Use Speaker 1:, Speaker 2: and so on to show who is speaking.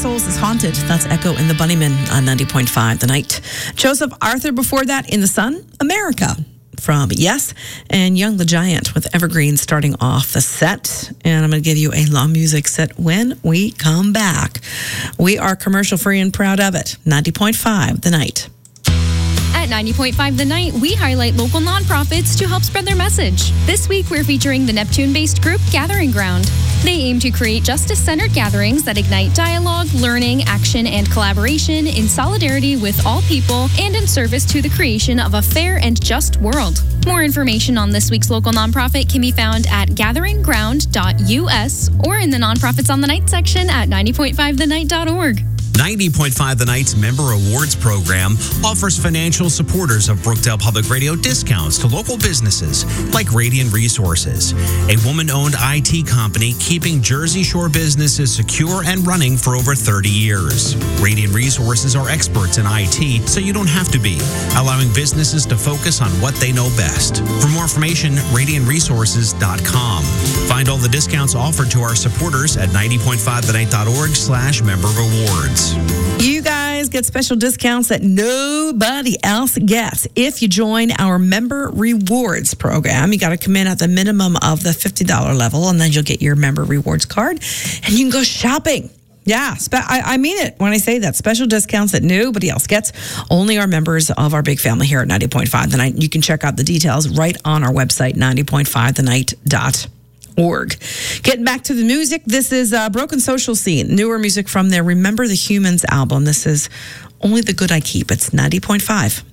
Speaker 1: Souls is Haunted. That's Echo and the Bunnymen on 90.5 The Night. Joseph Arthur before that in the Sun, America from Yes, and Young the Giant with Evergreen starting off the set. And I'm going to give you a La Music set when we come back. We are commercial free and proud of it. 90.5 The Night.
Speaker 2: At 90.5 The Night, we highlight local nonprofits to help spread their message. This week, we're featuring the Neptune-based group Gathering Ground. They aim to create justice-centered gatherings that ignite dialogue, learning, action, and collaboration in solidarity with all people and in service to the creation of a fair and just world. More information on this week's local nonprofit can be found at gatheringground.us or in the Nonprofits on the Night section at 90.5thenight.org.
Speaker 3: 90.5 The Night's Member Awards program offers financial supporters of Brookdale Public Radio discounts to local businesses like Radiant Resources, a woman-owned IT company keeping Jersey Shore businesses secure and running for over 30 years. Radiant Resources are experts in IT, so you don't have to be, allowing businesses to focus on what they know best. For more information, radiantresources.com. Find all the discounts offered to our supporters at 90.5thenight.org/member rewards.
Speaker 1: You guys get special discounts that nobody else gets if you join our member rewards program. You got to come in at the minimum of the $50 level, and then you'll get your member rewards card, and you can go shopping. Yeah, I mean it when I say that. Special discounts that nobody else gets. Only our members of our big family here at 90.5 The Night. You can check out the details right on our website, 90.5thenight.org. Getting back to the music, this is Broken Social Scene, newer music from their Remember the Humans album. This is Only the Good I Keep. It's 90.5